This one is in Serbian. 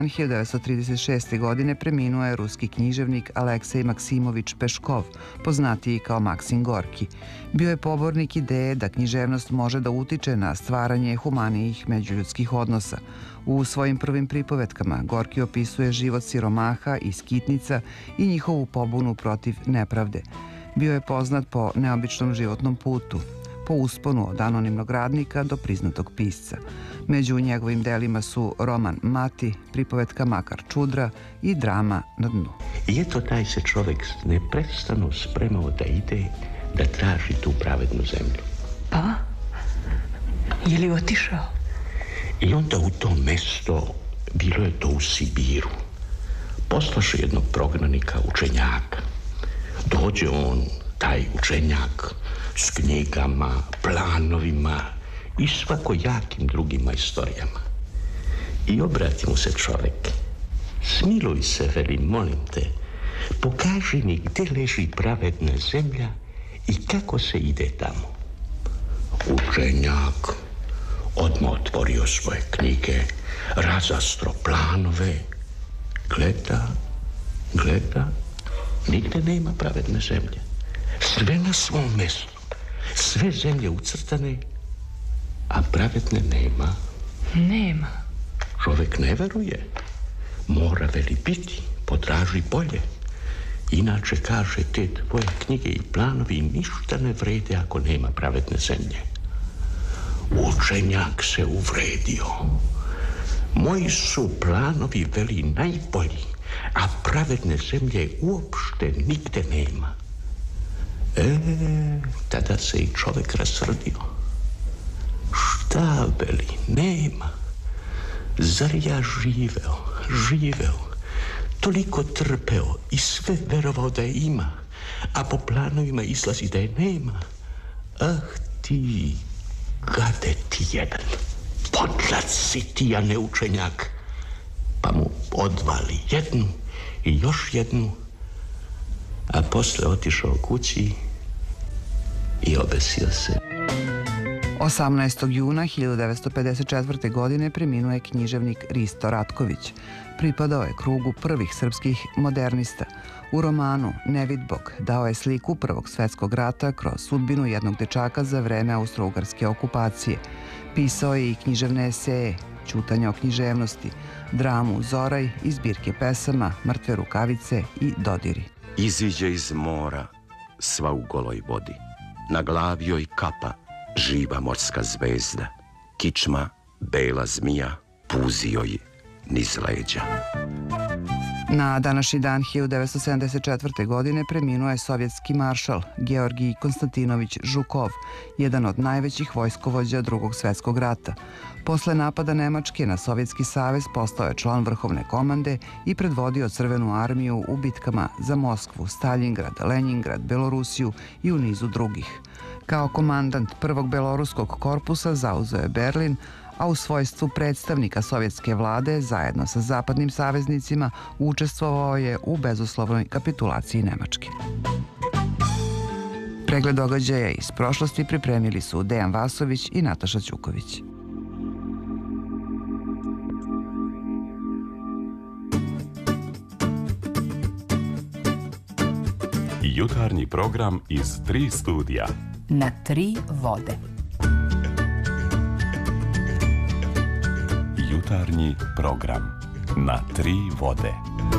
1936. godine preminuo je ruski književnik Aleksej Maksimovič Peškov, poznatiji kao Maksim Gorki. Bio je pobornik ideje da književnost može da utiče na stvaranje humanijih međuljudskih odnosa. U svojim prvim pripovetkama Gorki opisuje život siromaha i skitnica i njihovu pobunu protiv nepravde. Bio je poznat po neobičnom životnom putu, po usponu od anonimnog radnika do priznatog pisca. Među njegovim delima su roman Mati, pripovetka Makar Čudra i drama Na dnu. I eto taj se čovjek neprestano spremao da ide, da traži tu pravednu zemlju. Pa? Je li otišao? I onda u to mesto, bilo je to u Sibiru, poslaše jednog prognanika, učenjaka. Dođe on, taj učenjak, s knjigama, planovima i svakojakim drugim istorijama. I obrati mu se čovjek. Smiluj se, veli, molim te, pokaži mi gdje leži pravedna zemlja i kako se ide tamo. Učenjak odmah otvorio svoje knjige, razastro planove, gleda, nigde nema pravedne zemlje. Sve na svom mjestu, sve zemlje ucrtane, a pravedne nema. Nema. Čovjek ne veruje. Mora, veli, biti, potraži bolje. Inače, kaže, te tvoje knjige i planovi ništa ne vrede ako nema pravedne zemlje. Učenjak se uvredio. Moji su planovi, veli, najbolji, a pravedne zemlje uopšte nigde nema. Tada se i čovjek rasrdio. Šta, veli, nema? Zar ja živeo, toliko trpeo i sve verovao da je ima, a po planovima izlazi da je nema? Ah, ti, gade ti jedan, podlac si ti, a ne učenjak. Pa mu odvali jednu i još jednu, a posle otišao kući i obesio se. 18. juna 1954. godine preminuo je književnik Risto Ratković. Pripadao je krugu prvih srpskih modernista. U romanu Nevidbog dao je sliku Prvog svetskog rata kroz sudbinu jednog dečaka za vreme austro-ugarske okupacije. Pisao je i književne eseje, Ćutanja o književnosti, dramu Zoraj i zbirke pesama Mrtve rukavice i Dodiri. Iziđe iz mora, sva u goloj vodi. Na glavi joj kapa, živa morska zvezda. Kičma, bela zmija, puzi joj niz leđa. Na današnji dan 1974. godine preminuo je sovjetski maršal Georgij Konstantinović Žukov, jedan od najvećih vojskovođa Drugog svjetskog rata. Posle napada Nemačke na Sovjetski savez postao je član vrhovne komande i predvodio Crvenu armiju u bitkama za Moskvu, Staljingrad, Lenjingrad, Belorusiju i u nizu drugih. Kao komandant prvog beloruskog korpusa zauzeo je Berlin, a u svojstvu predstavnika sovjetske vlade zajedno sa zapadnim saveznicima učestvovao je u bezuslovnoj kapitulaciji Nemačke. Pregled događaja iz prošlosti pripremili su Dejan Vasović i Nataša Ćuković. Jutarnji program iz 3 studija. Na 3 vode. Jutarnji program na 3 vode.